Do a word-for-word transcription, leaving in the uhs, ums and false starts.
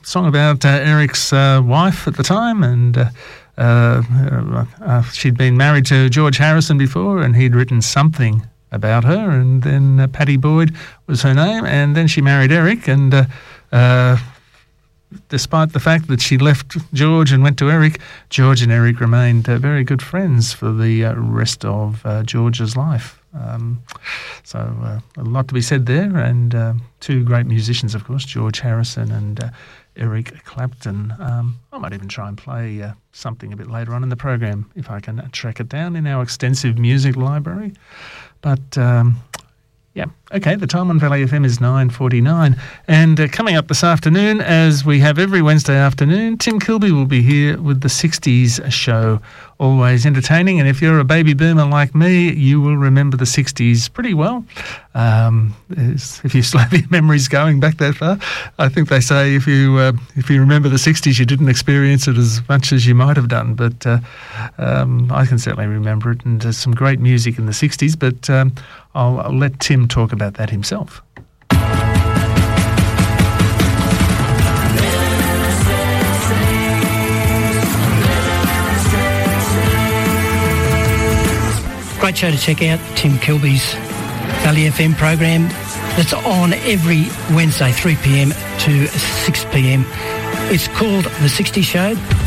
song about uh, Eric's uh, wife at the time, and uh, uh, uh, she'd been married to George Harrison before, and he'd written something about her, and then uh, Pattie Boyd was her name, and then she married Eric, and uh, uh, despite the fact that she left George and went to Eric, George and Eric remained uh, very good friends for the uh, rest of uh, George's life. Um, so uh, a lot to be said there, and uh, two great musicians, of course, George Harrison and uh, Eric Clapton. Um, I might even try and play uh, something a bit later on in the program if I can track it down in our extensive music library. But um, yeah, okay, the time on Valley F M is nine forty-nine, and uh, coming up this afternoon, as we have every Wednesday afternoon, Tim Kilby will be here with the sixties show, always entertaining, and if you're a baby boomer like me, you will remember the sixties pretty well. Um, if you still have your memories going back that far, I think they say if you uh, if you remember the sixties, you didn't experience it as much as you might have done, but uh, um, I can certainly remember it, and there's some great music in the sixties, but um, I'll, I'll let Tim talk about that himself. Great show to check out, Tim Kilby's Valley F M program that's on every Wednesday, three p.m. to six p.m. It's called The sixties Show.